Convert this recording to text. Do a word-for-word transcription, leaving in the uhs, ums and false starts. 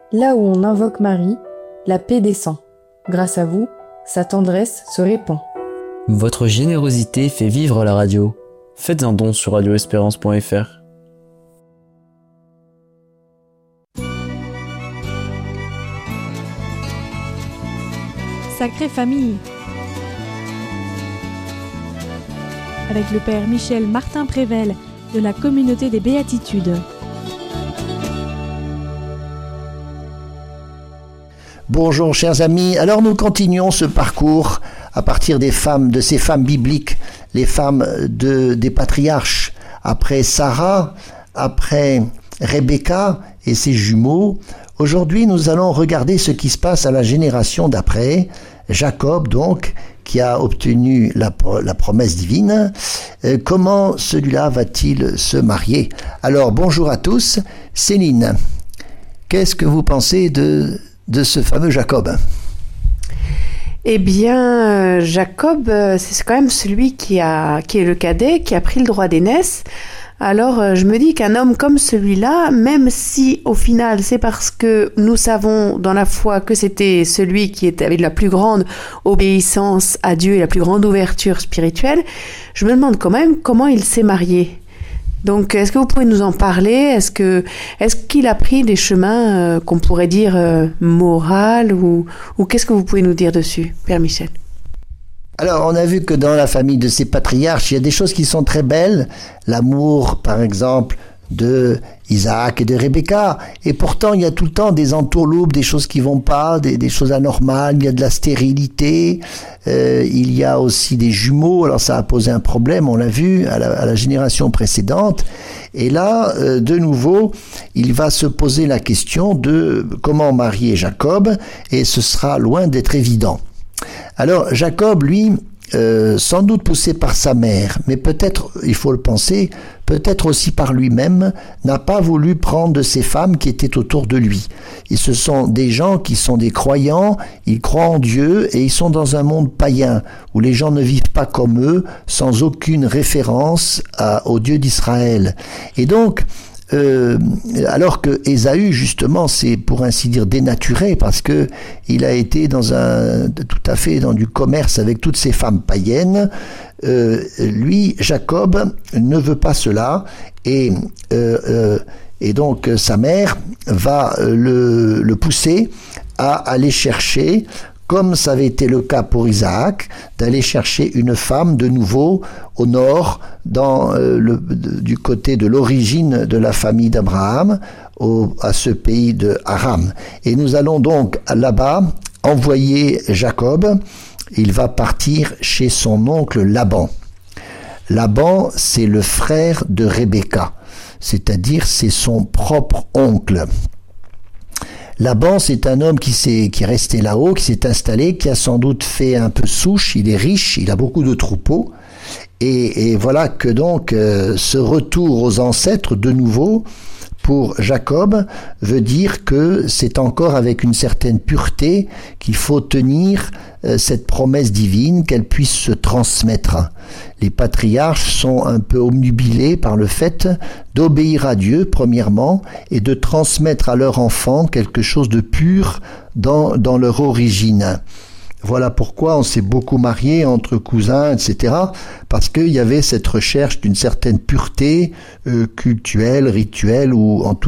Là où on invoque Marie, la paix descend. Grâce à vous, sa tendresse se répand. Votre générosité fait vivre la radio. Faites un don sur radio espérance point f r. Sacrée famille. Avec le Père Michel Martin Prével de la Communauté des Béatitudes. Bonjour chers amis, alors nous continuons ce parcours à partir des femmes, de ces femmes bibliques, les femmes de, des patriarches, après Sarah, après Rebecca et ses jumeaux. Aujourd'hui nous allons regarder ce qui se passe à la génération d'après, Jacob donc, qui a obtenu la, la promesse divine. Euh, comment celui-là va-t-il se marier? Alors bonjour à tous, Céline, qu'est-ce que vous pensez de... de ce fameux Jacob? Eh bien, Jacob, c'est quand même celui qui, a, qui est le cadet, qui a pris le droit d'aînesse. Alors, je me dis qu'un homme comme celui-là, même si au final, c'est parce que nous savons dans la foi que c'était celui qui était, avait la plus grande obéissance à Dieu et la plus grande ouverture spirituelle, je me demande quand même comment il s'est marié. Donc, est-ce que vous pouvez nous en parler? Est-ce que, est-ce qu'il a pris des chemins euh, qu'on pourrait dire euh, moraux ou, ou qu'est-ce que vous pouvez nous dire dessus, Père Michel? Alors, on a vu que dans la famille de ces patriarches, il y a des choses qui sont très belles. L'amour, par exemple, de Isaac et de Rebecca. Et pourtant, il y a tout le temps des entourloupes, des choses qui vont pas, des, des choses anormales. Il y a de la stérilité. Euh, il y a aussi des jumeaux. Alors, ça a posé un problème, on l'a vu, à la, à la génération précédente. Et là, euh, de nouveau, il va se poser la question de comment marier Jacob. Et ce sera loin d'être évident. Alors, Jacob, lui, euh, sans doute poussé par sa mère, mais peut-être, il faut le penser, peut-être aussi par lui-même, n'a pas voulu prendre de ces femmes qui étaient autour de lui. Et ce sont des gens qui sont des croyants, ils croient en Dieu et ils sont dans un monde païen où les gens ne vivent pas comme eux, sans aucune référence à, au Dieu d'Israël. Et donc, Euh, alors que Ésaü justement c'est pour ainsi dire dénaturé parce que il a été dans un tout à fait dans du commerce avec toutes ces femmes païennes. Euh, lui Jacob ne veut pas cela et euh, euh, et donc sa mère va le, le pousser à aller chercher, comme ça avait été le cas pour Isaac, d'aller chercher une femme de nouveau au nord, dans euh, le, du côté de l'origine de la famille d'Abraham, au, à ce pays de Aram. Et nous allons donc là-bas envoyer Jacob. Il va partir chez son oncle Laban. Laban, c'est le frère de Rebecca, c'est-à-dire c'est son propre oncle. Laban, c'est un homme qui s'est, qui est resté là-haut, qui s'est installé, qui a sans doute fait un peu souche, il est riche, il a beaucoup de troupeaux, et, et voilà que donc euh, ce retour aux ancêtres de nouveau, pour Jacob, veut dire que c'est encore avec une certaine pureté qu'il faut tenir euh, cette promesse divine, qu'elle puisse se transmettre. Les patriarches sont un peu obnubilés par le fait d'obéir à Dieu, premièrement, et de transmettre à leur enfant quelque chose de pur dans, dans leur origine. Voilà pourquoi on s'est beaucoup marié entre cousins, et cetera, parce qu'il y avait cette recherche d'une certaine pureté euh, cultuelle, rituelle, ou en tout